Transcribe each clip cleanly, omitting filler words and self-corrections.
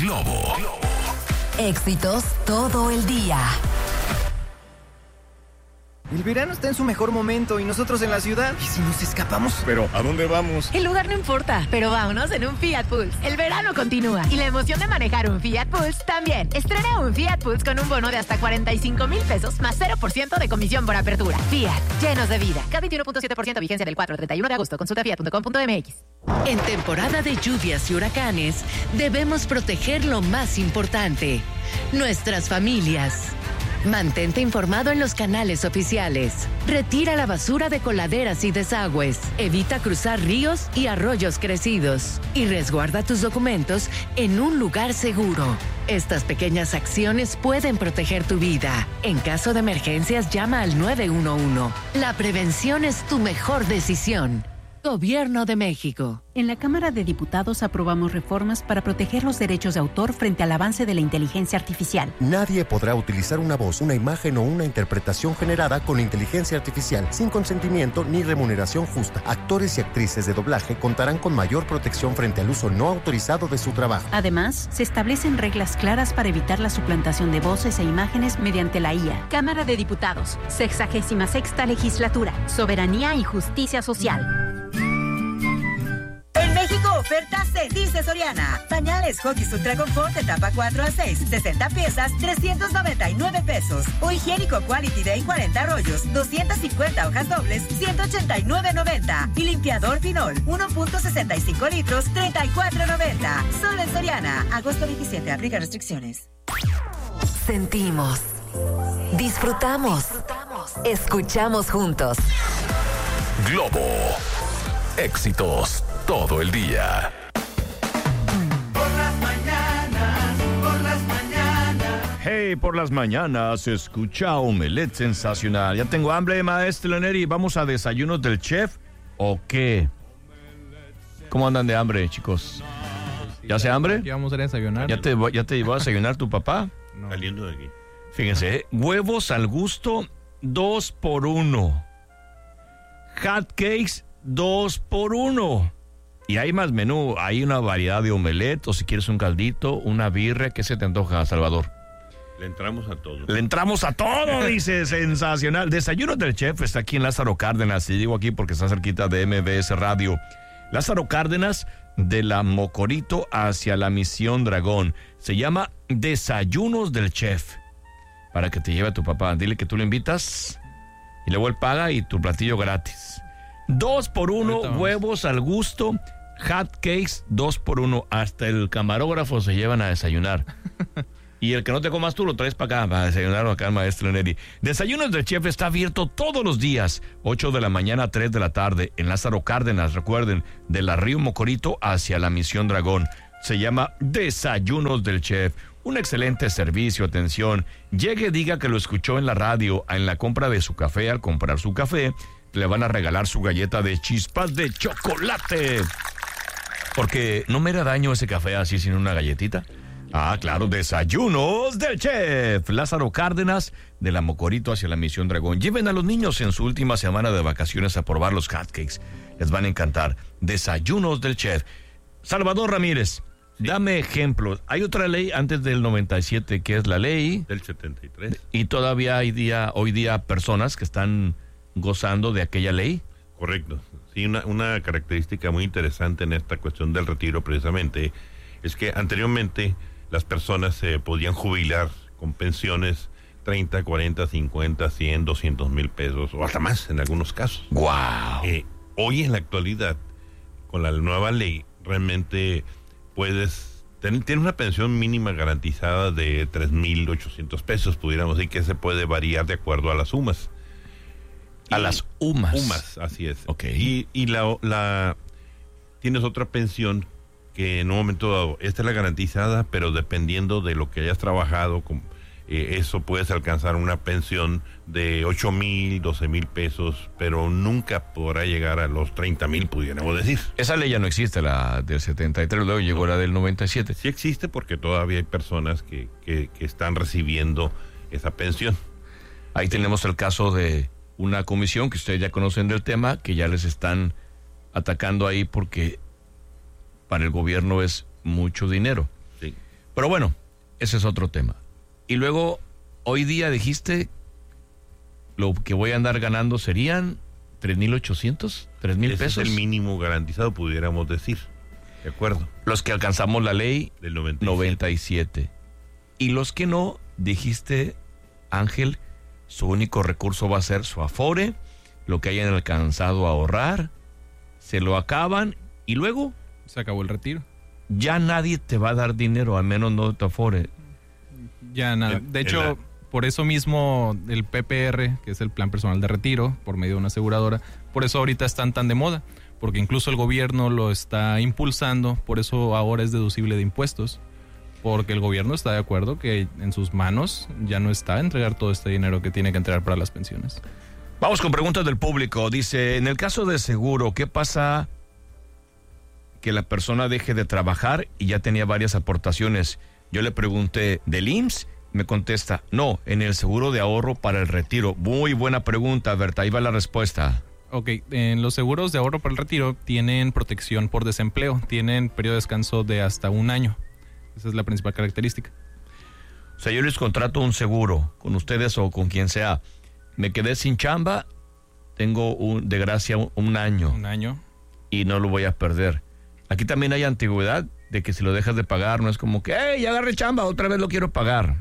Globo. Éxitos todo el día. El verano está en su mejor momento y nosotros en la ciudad. ¿Y si nos escapamos? Pero, ¿a dónde vamos? El lugar no importa, pero vámonos en un Fiat Pulse. El verano continúa y la emoción de manejar un Fiat Pulse también. Estrena un Fiat Pulse con un bono de hasta 45,000 pesos más 0% de comisión por apertura. Fiat, llenos de vida. Cada 21.7% vigencia del 4 al 31 de agosto. Consulta fiat.com.mx. En temporada de lluvias y huracanes, debemos proteger lo más importante, nuestras familias. Mantente informado en los canales oficiales. Retira la basura de coladeras y desagües. Evita cruzar ríos y arroyos crecidos. Y resguarda tus documentos en un lugar seguro. Estas pequeñas acciones pueden proteger tu vida. En caso de emergencias, llama al 911. La prevención es tu mejor decisión. Gobierno de México. En la Cámara de Diputados aprobamos reformas para proteger los derechos de autor frente al avance de la inteligencia artificial. Nadie podrá utilizar una voz, una imagen o una interpretación generada con inteligencia artificial sin consentimiento ni remuneración justa. Actores y actrices de doblaje contarán con mayor protección frente al uso no autorizado de su trabajo. Además, se establecen reglas claras para evitar la suplantación de voces e imágenes mediante la IA. Cámara de Diputados, 66ª Legislatura, Soberanía y Justicia Social. En México, ofertas se dice Soriana. Pañales Huggies Ultra Confort etapa 4 a 6, 60 piezas, 399 pesos. O higiénico Quality Day 40 rollos, 250 hojas dobles, 189.90. Y limpiador Pinol, 1.65 litros, 34.90. Solo en Soriana. Agosto 27, aplica restricciones. Sentimos, disfrutamos, escuchamos juntos. Globo. Éxitos todo el día. Por las mañanas. Hey, por las mañanas se escucha Omelette Sensacional. Ya tengo hambre, maestro Neri. ¿Vamos a desayunos del chef o qué? ¿Cómo andan de hambre, chicos? ¿Ya hace hambre? ¿Qué vamos a ir a desayunar? ¿Ya te llevó a desayunar tu papá? No. Saliendo de aquí. Fíjense, huevos al gusto, 2 por 1. Hot cakes, 2 por 1. Y hay más menú, hay una variedad de omelette, o si quieres un caldito, una birria. ¿Qué se te antoja, Salvador? Le entramos a todo. Le entramos a todo, dice, sensacional. Desayunos del Chef está aquí en Lázaro Cárdenas, y digo aquí porque está cerquita de MBS Radio. Lázaro Cárdenas, de la Mocorito hacia la Misión Dragón. Se llama Desayunos del Chef. Para que te lleve a tu papá. Dile que tú lo invitas y luego él paga y tu platillo gratis. 2 por 1, huevos al gusto, hot cakes, 2 por 1. Hasta el camarógrafo se llevan a desayunar. Y el que no te comas tú lo traes para acá, para desayunar acá, maestro Neri. Desayunos del Chef está abierto todos los días, 8 de la mañana a 3 de la tarde, en Lázaro Cárdenas, recuerden, de la Río Mocorito hacia la Misión Dragón. Se llama Desayunos del Chef. Un excelente servicio, atención. Llegue, diga que lo escuchó en la radio, en la compra de su café. Al comprar su café, le van a regalar su galleta de chispas de chocolate. Porque no me hará daño ese café así sin una galletita. Ah, claro, Desayunos del Chef. Lázaro Cárdenas, de la Mocorito hacia la Misión Dragón. Lleven a los niños en su última semana de vacaciones a probar los hotcakes. Les van a encantar. Desayunos del Chef. Salvador Ramírez, dame ejemplos. Hay otra ley antes del 97, que es la ley del 73. Y todavía hay hoy día personas que están gozando de aquella ley. Correcto. Sí, una característica muy interesante en esta cuestión del retiro precisamente es que anteriormente las personas se podían jubilar con pensiones 30, 40, 50, 100, 200 mil pesos o hasta más en algunos casos. ¡Wow! Hoy en la actualidad, con la nueva ley, realmente puedes tienes una pensión mínima garantizada de 3,800 pesos, pudiéramos decir, que se puede variar de acuerdo a las sumas. A las UMAS. UMAS, así es. Okay. Y tienes otra pensión que en un momento dado, esta es la garantizada, pero dependiendo de lo que hayas trabajado, eso puedes alcanzar una pensión de 8,000, 12,000 pesos, pero nunca podrá llegar a los 30,000, pudiéramos decir. Esa ley ya no existe, la del 73, luego llegó la del 97. Sí existe porque todavía hay personas que están recibiendo esa pensión. Ahí tenemos el caso de una comisión que ustedes ya conocen del tema, que ya les están atacando ahí porque para el gobierno es mucho dinero. Sí. Pero bueno, ese es otro tema. Y luego, hoy día dijiste, lo que voy a andar ganando serían 3,800, 3,000 pesos. Ese es el mínimo garantizado, pudiéramos decir. De acuerdo. Los que alcanzamos la ley del 97. Y los que no, dijiste, Ángel, su único recurso va a ser su Afore, lo que hayan alcanzado a ahorrar, se lo acaban y luego se acabó el retiro. Ya nadie te va a dar dinero, al menos no de tu Afore. Ya nada. De hecho, por eso mismo el PPR, que es el Plan Personal de Retiro, por medio de una aseguradora, por eso ahorita están tan de moda, porque incluso el gobierno lo está impulsando, por eso ahora es deducible de impuestos, porque el gobierno está de acuerdo que en sus manos ya no está entregar todo este dinero que tiene que entregar para las pensiones. Vamos con preguntas del público. Dice, en el caso de seguro, ¿qué pasa que la persona deje de trabajar y ya tenía varias aportaciones? Yo le pregunté, ¿del IMSS? Me contesta, no, en el seguro de ahorro para el retiro. Muy buena pregunta, Berta, ahí va la respuesta. Ok, en los seguros de ahorro para el retiro tienen protección por desempleo, tienen periodo de descanso de hasta 1 año. Esa es la principal característica. O sea, yo les contrato un seguro con ustedes o con quien sea. Me quedé sin chamba, tengo de gracia 1 año. 1 año. Y no lo voy a perder. Aquí también hay antigüedad de que si lo dejas de pagar, no es como que, ¡hey, ya agarré chamba, otra vez lo quiero pagar!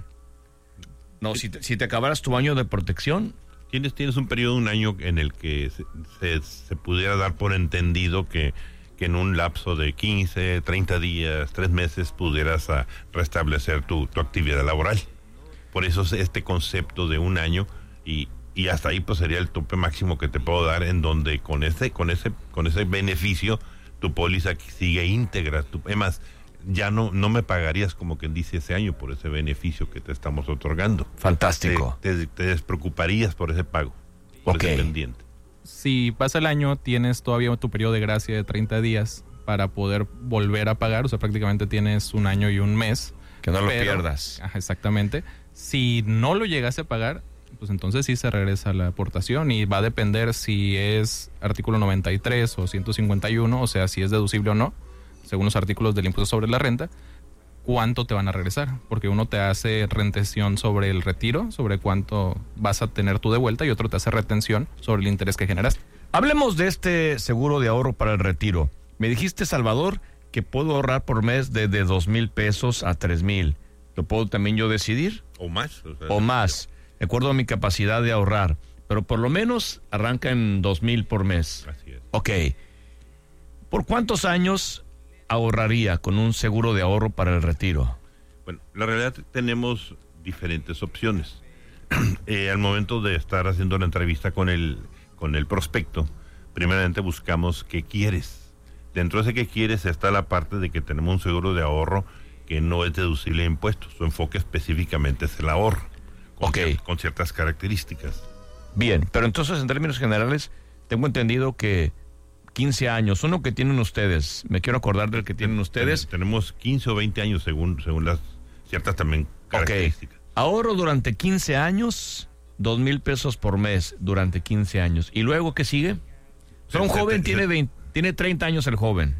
No, si te acabaras tu año de protección. Tienes un periodo de 1 año en el que se pudiera dar por entendido que en un lapso de 15, 30 días, 3 meses pudieras restablecer tu actividad laboral. Por eso es este concepto de 1 año y hasta ahí pues sería el tope máximo que te puedo dar, en donde con ese beneficio tu póliza sigue íntegra. Además, ya no me pagarías, como quien dice, ese año por ese beneficio que te estamos otorgando. Fantástico. Te despreocuparías por ese pago, por ese pendiente. Si pasa el año, tienes todavía tu periodo de gracia de 30 días para poder volver a pagar. O sea, prácticamente tienes 1 año y 1 mes. Que no lo pierdas. Ajá, exactamente. Si no lo llegase a pagar, pues entonces sí se regresa la aportación y va a depender si es artículo 93 o 151, o sea, si es deducible o no, según los artículos del impuesto sobre la renta, cuánto te van a regresar, porque uno te hace retención sobre el retiro, sobre cuánto vas a tener tú de vuelta, y otro te hace retención sobre el interés que generaste. Hablemos de este seguro de ahorro para el retiro. Me dijiste, Salvador, que puedo ahorrar por mes de 2,000 pesos a 3,000. ¿Lo puedo también yo decidir? O más. O más, de acuerdo a mi capacidad de ahorrar. Pero por lo menos arranca en 2,000 por mes. Así es. Ok. ¿Por cuántos años ahorraría con un seguro de ahorro para el retiro? Bueno, la realidad tenemos diferentes opciones. Al momento de estar haciendo la entrevista con el prospecto, primeramente buscamos qué quieres. Dentro de ese qué quieres está la parte de que tenemos un seguro de ahorro que no es deducible de impuestos. Su enfoque específicamente es el ahorro, con ciertas características. Bien, pero entonces en términos generales tengo entendido que 15 años, uno que tienen ustedes, me quiero acordar del que tienen ustedes. Tenemos 15 o 20 años según las ciertas también características. Ahorro durante 15 años, 2,000 pesos por mes durante 15 años. ¿Y luego qué sigue? Un joven tiene 30 años el joven.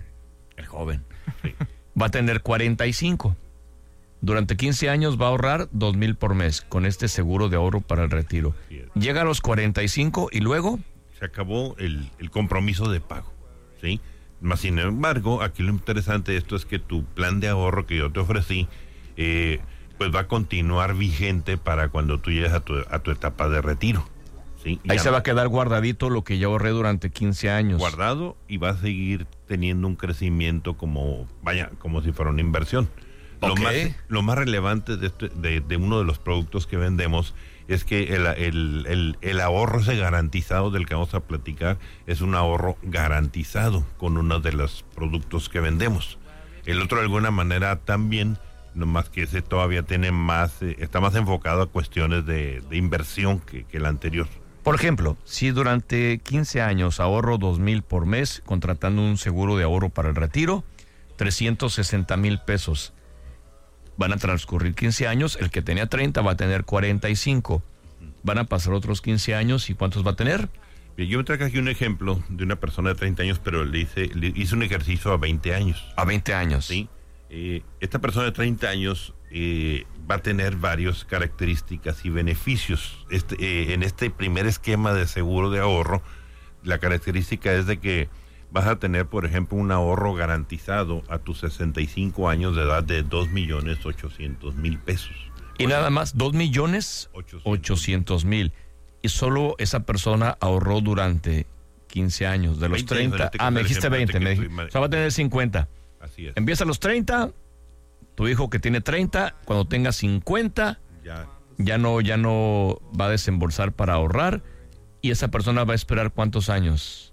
Sí. Va a tener 45. Durante 15 años va a ahorrar 2,000 por mes con este seguro de ahorro para el retiro. Llega a los 45 y luego se acabó el compromiso de pago, ¿sí? Más sin embargo, aquí lo interesante de esto es que tu plan de ahorro que yo te ofrecí, pues va a continuar vigente para cuando tú llegues a tu etapa de retiro, ¿sí? Ahí se va a quedar guardadito lo que yo ahorré durante 15 años. Guardado, y va a seguir teniendo un crecimiento como si fuera una inversión. Lo más relevante de uno de los productos que vendemos es que el ahorro ese garantizado del que vamos a platicar es un ahorro garantizado con uno de los productos que vendemos. El otro de alguna manera también, nomás que ese todavía tiene está más enfocado a cuestiones de inversión que el anterior. Por ejemplo, si durante 15 años ahorro 2,000 por mes contratando un seguro de ahorro para el retiro, 360,000 pesos. Van a transcurrir 15 años, el que tenía 30 va a tener 45. Van a pasar otros 15 años, ¿y cuántos va a tener? Bien, yo me traje aquí un ejemplo de una persona de 30 años, pero le hice un ejercicio a 20 años. ¿A 20 años? Sí. esta persona de 30 años va a tener varias características y beneficios. En este primer esquema de seguro de ahorro, la característica es de que vas a tener, por ejemplo, un ahorro garantizado a tus 65 años de edad de 2,800,000 pesos. Y nada más, 2,800,000. Y solo esa persona ahorró durante 15 años, de los 30. Me dijiste 20. O sea, va a tener 50. Así es. Empieza a los 30, tu hijo que tiene 30, cuando tenga 50, ya no va a desembolsar para ahorrar. Y esa persona va a esperar ¿cuántos años?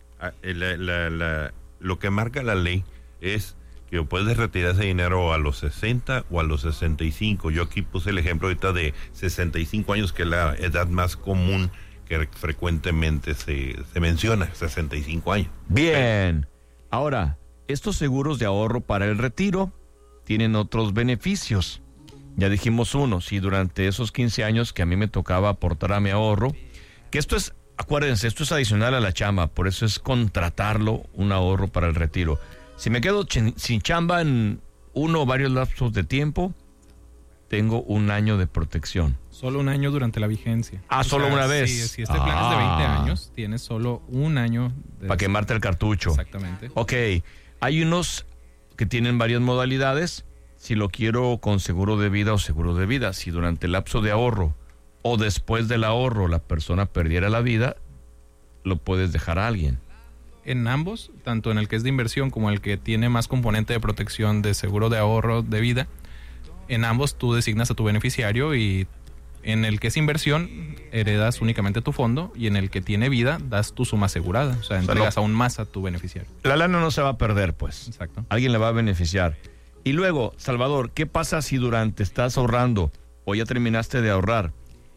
Lo que marca la ley es que puedes retirar ese dinero a los 60 o a los 65. Yo aquí puse el ejemplo ahorita de 65 años, que es la edad más común que frecuentemente se menciona, 65 años. Bien. Ahora, estos seguros de ahorro para el retiro tienen otros beneficios. Ya dijimos uno, si durante esos 15 años que a mí me tocaba aportar a mi ahorro, que esto es, acuérdense, esto es adicional a la chamba, por eso es contratarlo, un ahorro para el retiro. Si me quedo sin chamba en uno o varios lapsos de tiempo, tengo un año de protección. Solo un año durante la vigencia. Solo una vez. Sí, si este plan es de 20 años, tienes solo un año. Para quemarte el cartucho. Exactamente. Ok, hay unos que tienen varias modalidades. Si lo quiero con seguro de vida o seguro de vida, si durante el lapso de ahorro o después del ahorro la persona perdiera la vida, lo puedes dejar a alguien. En ambos, tanto en el que es de inversión como el que tiene más componente de protección de seguro de ahorro de vida, en ambos tú designas a tu beneficiario, y en el que es inversión heredas únicamente tu fondo, y en el que tiene vida das tu suma asegurada, o sea, entregas aún más a tu beneficiario. La lana no se va a perder, pues. Exacto. Alguien le va a beneficiar. Y luego, Salvador, ¿qué pasa si durante estás ahorrando o ya terminaste de ahorrar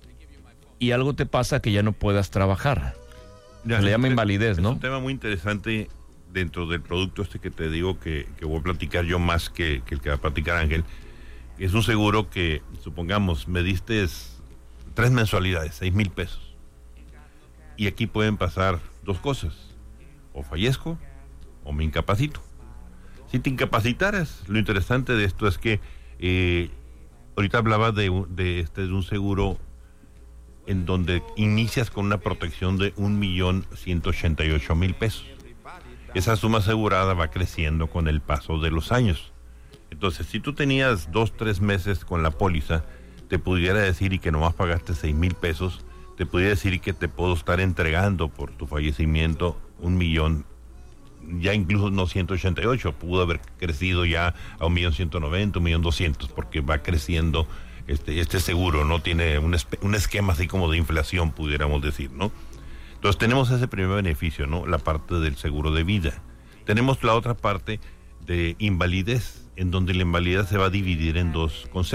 y algo te pasa que ya no puedas trabajar? Ya, le llama invalidez, ¿no? Es un tema muy interesante dentro del producto que te digo que voy a platicar yo más que el que va a platicar Ángel. Es un seguro que, supongamos, me diste 3 mensualidades, 6,000 pesos. Y aquí pueden pasar 2 cosas. O fallezco o me incapacito. Si te incapacitaras, lo interesante de esto es que ahorita hablaba de un seguro en donde inicias con una protección de 1,188,000 pesos. Esa suma asegurada va creciendo con el paso de los años. Entonces, si tú tenías 2-3 meses con la póliza, te pudiera decir, y que nomás pagaste 6,000 pesos, te pudiera decir que te puedo estar entregando por tu fallecimiento 1,000,000, ya incluso no 188, pudo haber crecido ya a 1,190,000, 1,200,000, porque va creciendo este seguro, ¿no? Tiene un esquema así como de inflación, pudiéramos decir, ¿no? Entonces tenemos ese primer beneficio, ¿no? La parte del seguro de vida. Tenemos la otra parte de invalidez, en donde la invalidez se va a dividir en 2 conceptos.